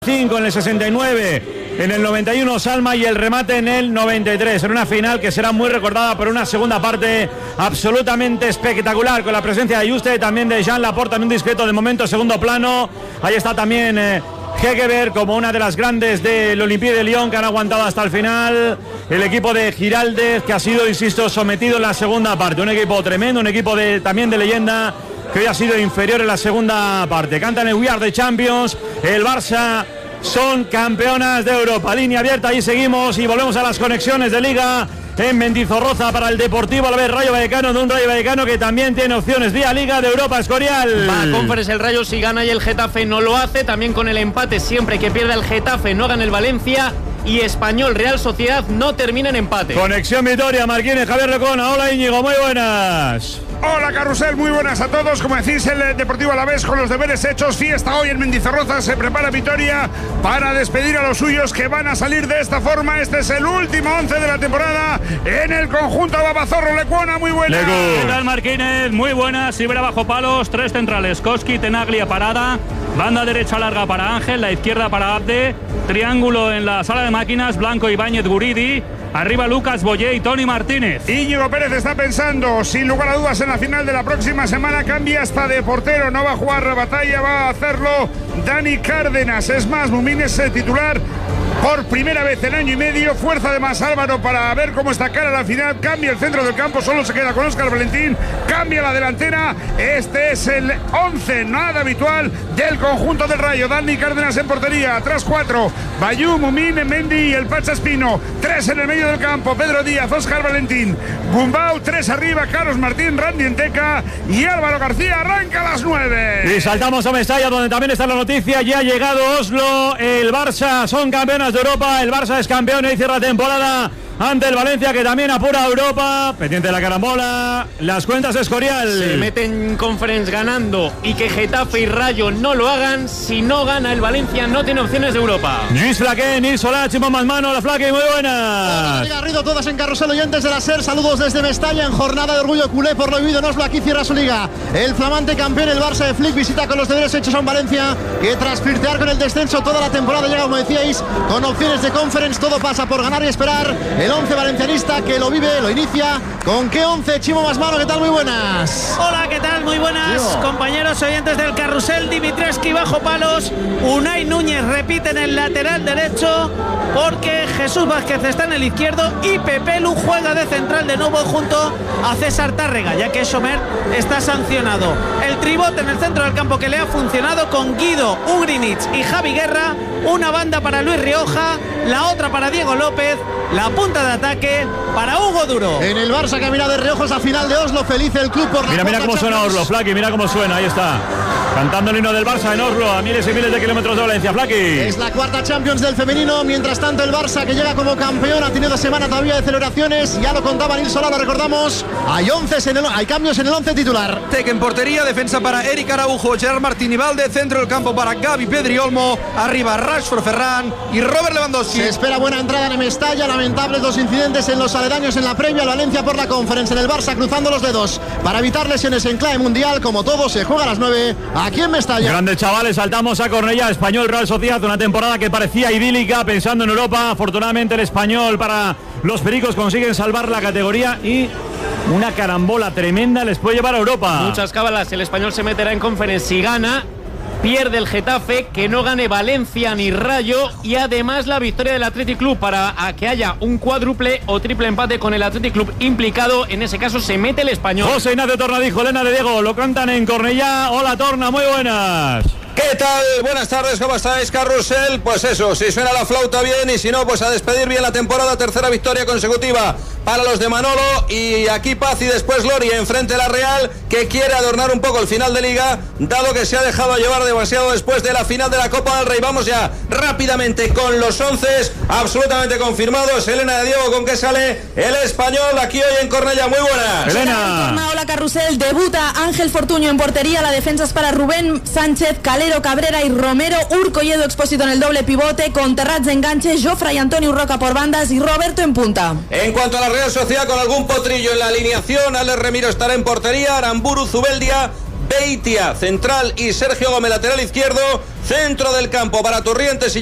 5 en el 69, en el 91 Salma y el remate en el 93, en una final que será muy recordada por una segunda parte absolutamente espectacular, con la presencia de Juste, también de Jean Laporte en un discreto de momento segundo plano. Ahí está también Hegerberg como una de las grandes del Olympique de Lyon, que han aguantado hasta el final. El equipo de Giraldez, que ha sido, insisto, sometido en la segunda parte, un equipo tremendo, un equipo también de leyenda, que hoy ha sido inferior en la segunda parte. Cantan el We Are the Champions, el Barça son campeonas de Europa. Línea abierta, ahí seguimos y volvemos a las conexiones de Liga en Mendizorroza para el Deportivo a la vez Rayo Vallecano, de un Rayo Vallecano que también tiene opciones vía Liga de Europa. Escorial. Va a Conference el Rayo si gana y el Getafe no lo hace. También con el empate, siempre que pierda el Getafe no gana el Valencia. Y Español Real Sociedad no termina en empate. Conexión Vitoria, Marquínez, Javier Recona. Hola Íñigo, muy buenas. Hola Carrusel, muy buenas a todos. Como decís, el Deportivo Alavés con los deberes hechos. Fiesta hoy en Mendizorroza, se prepara Vitoria para despedir a los suyos que van a salir de esta forma. Este es el último 11 de la temporada en el conjunto Babazorro. Lecuona, muy buenas. ¿Qué tal, Marquínez? Muy buenas. Sibera bajo palos, tres centrales. Koski, Tenaglia, Parada. Banda derecha larga para Ángel, la izquierda para Abde. Triángulo en la sala de máquinas, Blanco, Ibáñez, Guridi. Arriba Lucas Boyé y Tony Martínez. Íñigo Pérez está pensando, sin lugar a dudas, en la final de la próxima semana. Cambia hasta de portero, no va a jugar la batalla, va a hacerlo Dani Cárdenas. Es más, Mumín es el titular por primera vez en año y medio. Fuerza además Álvaro para ver cómo está cara la final. Cambia el centro del campo, solo se queda con Óscar Valentín. Cambia la delantera. Este es el 11 nada habitual del conjunto del Rayo. Dani Cárdenas en portería. Atrás 4. Bayú, Mumín, Mendy y el Pacha Espino. 3 en el medio del campo. Pedro Díaz, Óscar Valentín, Gumbau. 3 arriba. Carlos Martín, Randy Enteca y Álvaro García. Arranca a las 9. Y saltamos a Mestalla, donde también está la noticia. Ya ha llegado Oslo. El Barça son campeonas de Europa. El Barça es campeón y cierra la temporada ante el Valencia, que también apura a Europa. Pendiente de la carambola. Las cuentas de Escorial. Se meten en Conference ganando y que Getafe y Rayo no lo hagan. Si no gana el Valencia, no tiene opciones de Europa. Luis Flaqué, Nils Solá, Chimón Masmano, la Flaque, muy buenas. Garrido, todas en Carrusel, oyentes de la SER. Saludos desde Mestalla en jornada de orgullo culé por lo vivido en Oslo. Aquí cierra su liga el flamante campeón, el Barça de Flick. Visita con los deberes hechos a un Valencia que tras flirtear con el descenso toda la temporada llega, como decíais, con opciones de Conference. Todo pasa por ganar y esperar. El 11 valencianista que lo vive, lo inicia. ¿Con qué 11? Chimo Masmano, ¿qué tal? Muy buenas. Hola, ¿qué tal? Muy buenas, compañeros oyentes del Carrusel. Dimitrescu bajo palos. Unai Núñez repite en el lateral derecho, porque Jesús Vázquez está en el izquierdo y Pepe Lu juega de central de nuevo junto a César Tárrega, ya que Sommer está sancionado. El tribote en el centro del campo que le ha funcionado con Guido, Ugrinic y Javi Guerra. Una banda para Luis Rioja, la otra para Diego López, la punta de ataque para Hugo Duro. En el Barça camina de reojos a final de Oslo, feliz el club por la Mira cómo suena Oslo, Flaki, mira cómo suena, ahí está. Cantando el himno del Barça en Oslo, a miles y miles de kilómetros de Valencia, Flaki. Es la cuarta Champions del femenino. Mientras tanto, el Barça, que llega como campeón, ha tenido semana todavía de celebraciones. Ya lo contaba Nils Solá, lo recordamos. Hay cambios en el 11 titular. Tec en portería, defensa para Eric Araujo, Gerard Martín y Valde, centro del campo para Gavi, Pedri Olmo, arriba Rashford, Ferran y Robert Lewandowski. Se espera buena entrada en Mestalla. Lamentables los incidentes en los aledaños en la previa. El Valencia por la Conference, en el Barça cruzando los dedos para evitar lesiones en clave mundial. Como todo, se juega a las 9 aquí en Mestalla. Grandes chavales, saltamos a Cornellá. Español Real Sociedad, una temporada que parecía idílica pensando en Europa. Afortunadamente el Español, para los pericos, consiguen salvar la categoría y una carambola tremenda les puede llevar a Europa. Muchas cábalas. El Español se meterá en Conference si gana. Pierde el Getafe, que no gane Valencia ni Rayo, y además la victoria del Athletic Club para que haya un cuádruple o triple empate con el Athletic Club implicado. En ese caso se mete el Español. José Ignacio Tornadijo, Elena de Diego, lo cantan en Cornellá. Hola Torna, muy buenas. ¿Qué tal? Buenas tardes, ¿cómo estáis, Carrusel? Pues eso, si suena la flauta bien y si no, pues a despedir bien la temporada. Tercera victoria consecutiva para los de Manolo, y aquí paz y después gloria enfrente de la Real, que quiere adornar un poco el final de Liga, dado que se ha dejado llevar demasiado después de la final de la Copa del Rey. Vamos ya rápidamente con los 11 absolutamente confirmados. Elena de Diego, ¿con qué sale el Español aquí hoy en Cornellá? Muy buenas. Elena. Hola Carrusel, debuta Ángel Fortuño en portería. La defensa es para Rubén Sánchez, Calero, Cabrera y Romero. Urco y Edu Expósito en el doble pivote, con Terrats de enganche, Jofre y Antonio Roca por bandas y Roberto en punta. En cuanto a la Real Sociedad, con algún potrillo en la alineación, Alex Remiro estará en portería, Aramburu, Zubeldia, Beitia, central, y Sergio Gómez, lateral izquierdo. Centro del campo para Turrientes y